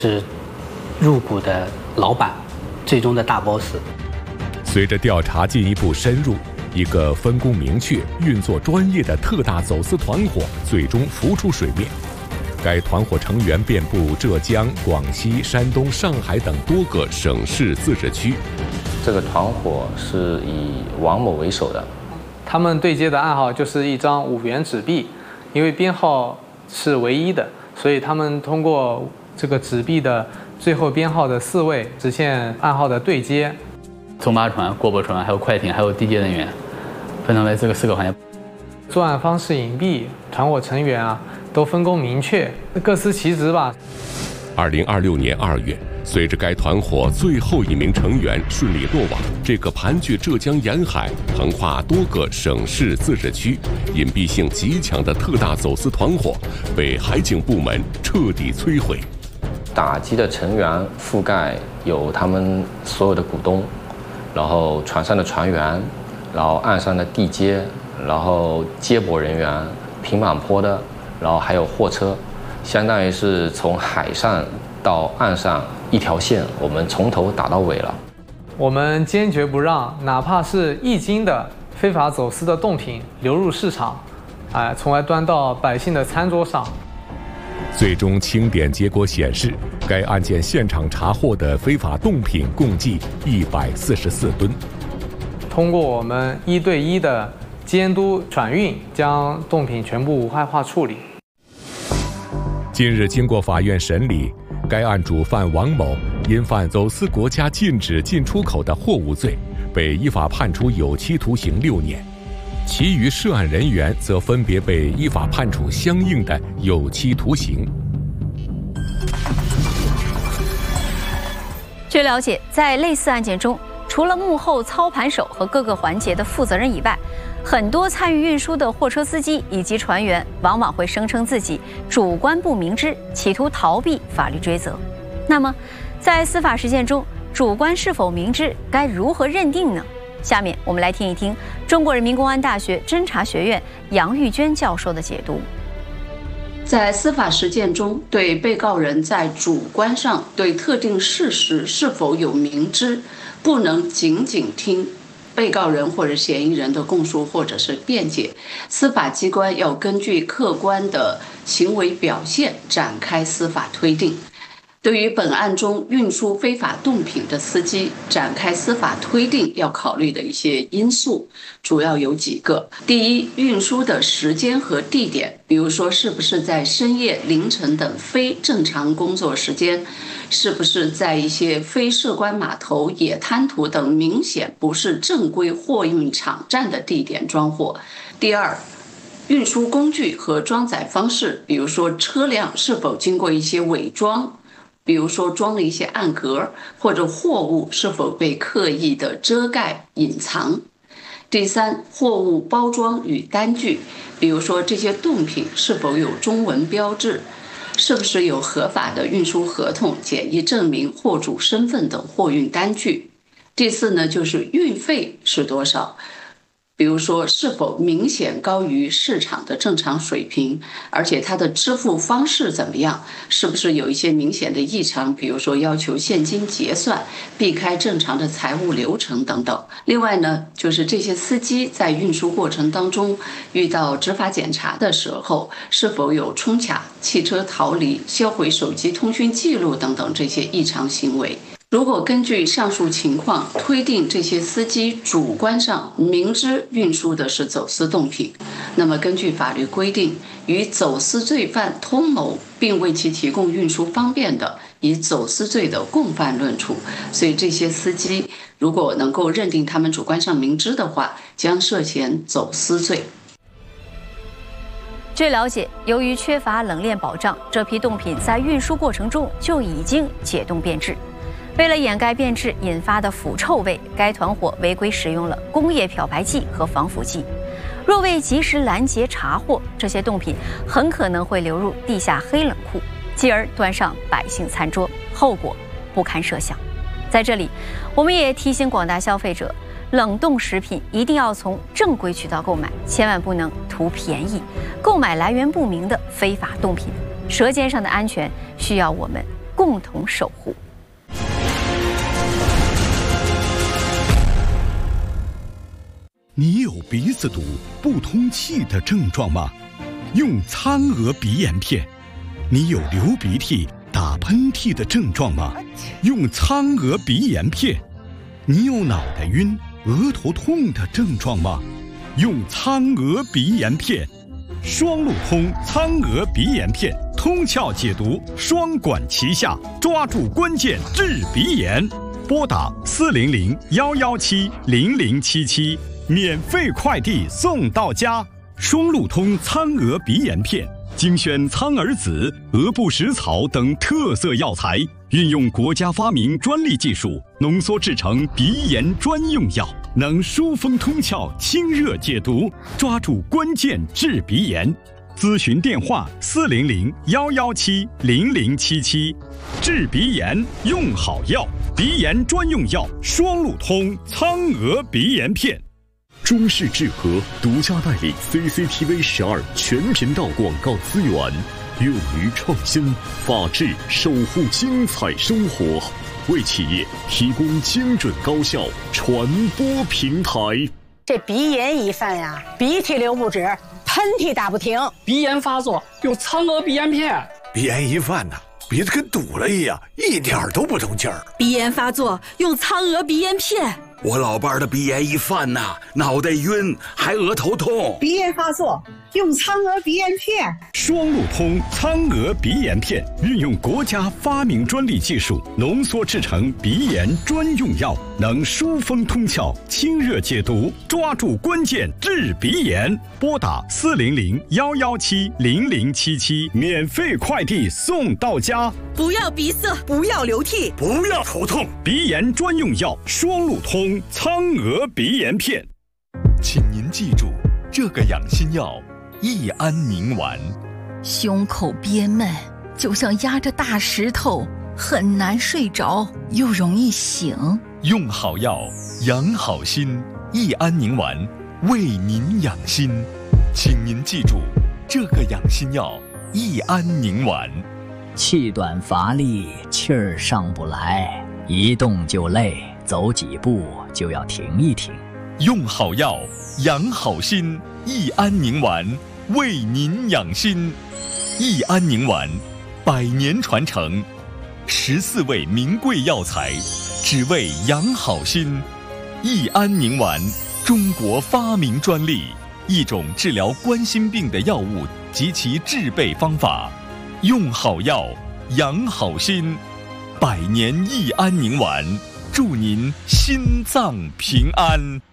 是入股的老板，最终的大 boss。 随着调查进一步深入，一个分工明确、运作专业的特大走私团伙最终浮出水面。该团伙成员遍布浙江、广西、山东、上海等多个省市自治区。 这个团伙是以王某为首的。 他们对接的暗号就是一张5元纸币，因为编号是唯一的，所以他们通过这个纸币的最后编号的4位实现暗号的对接。 中巴船、过驳船、还有快艇、还有地接人员，分成为这个4个环节。 作案方式隐蔽，团伙成员都分工明确，各司其职吧。 2026年2月，随着该团伙最后一名成员顺利落网，这个盘踞浙江沿海、横跨多个省市自治区、隐蔽性极强的特大走私团伙被海警部门彻底摧毁。 打击的成员覆盖有他们所有的股东，然后船上的船员，然后岸上的地接，然后接驳人员、平板坡的，然后还有货车，相当于是从海上到岸上一条线，我们从头打到尾了。 我们坚决不让哪怕是1斤的非法走私的冻品流入市场，从而端到百姓的餐桌上。 最终清点结果显示，该案件现场查获的非法冻品共计144吨。 通过我们1对1的监督转运，将冻品全部无害化处理。 近日经过法院审理，该案主犯王某因犯走私国家禁止进出口的货物罪，被依法判处有期徒刑6年。其余涉案人员则分别被依法判处相应的有期徒刑。 据了解，在类似案件中，除了幕后操盘手和各个环节的负责人以外，很多参与运输的货车司机以及船员往往会声称自己主观不明知，企图逃避法律追责。那么，在司法实践中，主观是否明知该如何认定呢？下面我们来听一听中国人民公安大学侦查学院杨玉娟教授的解读。 在司法实践中，对被告人在主观上对特定事实是否有明知，不能仅仅听被告人或者嫌疑人的供述或者是辩解，司法机关要根据客观的行为表现展开司法推定。对于本案中运输非法冻品的司机展开司法推定要考虑的一些因素主要有几个。第一，运输的时间和地点，比如说是不是在深夜、凌晨等非正常工作时间，是不是在一些非涉关码头、野滩涂等明显不是正规货运场站的地点装货。第二，运输工具和装载方式，比如说车辆是否经过一些伪装，比如说装了一些暗格，或者货物是否被刻意的遮盖隐藏。第三，货物包装与单据，比如说这些冻品是否有中文标志，是不是有合法的运输合同、检疫证明、货主身份等货运单据。第四呢，就是运费是多少，比如说是否明显高于市场的正常水平，而且它的支付方式怎么样，是不是有一些明显的异常，比如说要求现金结算，避开正常的财务流程等等。另外呢，就是这些司机在运输过程当中遇到执法检查的时候，是否有冲卡、汽车逃离、销毁手机通讯记录等等这些异常行为。如果根据上述情况推定这些司机主观上明知运输的是走私冻品，那么根据法律规定，与走私罪犯通谋并为其提供运输方便的，以走私罪的共犯论处。所以这些司机如果能够认定他们主观上明知的话，将涉嫌走私罪。 据了解，由于缺乏冷链保障，这批冻品在运输过程中就已经解冻变质。为了掩盖变质引发的腐臭味，该团伙违规使用了工业漂白剂和防腐剂。若未及时拦截查获，这些冻品很可能会流入地下黑冷库，继而端上百姓餐桌，后果不堪设想。在这里，我们也提醒广大消费者，冷冻食品一定要从正规渠道购买，千万不能图便宜购买来源不明的非法冻品。舌尖上的安全需要我们共同守护。 你有鼻子堵、不通气的症状吗？用苍娥鼻炎片。你有流鼻涕、打喷嚏的症状吗？用苍娥鼻炎片。你有脑袋晕、额头痛的症状吗？用苍娥鼻炎片。双路通苍娥鼻炎片，通窍解毒，双管齐下，抓住关键治鼻炎。拨打400-117-0077，免费快递送到家。双路通苍娥鼻炎片，精选苍耳子、鹅不食草等特色药材，运用国家发明专利技术，浓缩制成鼻炎专用药，能疏风通窍、清热解毒，抓住关键治鼻炎。咨询电话400-117-0077。治鼻炎用好药，鼻炎专用药双路通苍娥鼻炎片。 中视智和独家代理 CCTV 12全频道广告资源，勇于创新，法治守护精彩生活，为企业提供精准高效传播平台。 这鼻炎一犯呀，鼻涕流不止，喷嚏打不停， 鼻炎发作用苍娥鼻炎片。 鼻炎一犯呢，鼻子跟堵了一样，一点都不通气儿。 鼻炎发作用苍娥鼻炎片。 我老伴儿的鼻炎一犯呐，脑袋晕，还额头痛。 鼻炎发作用苍娥鼻炎片。 双路通苍娥鼻炎片，运用国家发明专利技术，浓缩制成鼻炎专用药，能疏风通窍、清热解毒，抓住关键治鼻炎。拨打400-117-0077，免费快递送到家。 不要鼻塞，不要流涕， 不要头痛， 鼻炎专用药双路通苍娥鼻炎片。 请您记住，这个养心药益安宁丸。 胸口憋闷，就像压着大石头，很难睡着，又容易醒。 用好药，养好心，益安宁丸为您养心。请您记住，这个养心药益安宁丸。 气短乏力，气儿上不来，一动就累，走几步就要停一停。 用好药，养好心，益安宁丸为您养心。益安宁丸100年传承，14味名贵药材，只为养好心。益安宁丸，中国发明专利，一种治疗冠心病的药物及其制备方法。用好药，养好心，100年益安宁丸，祝您心脏平安。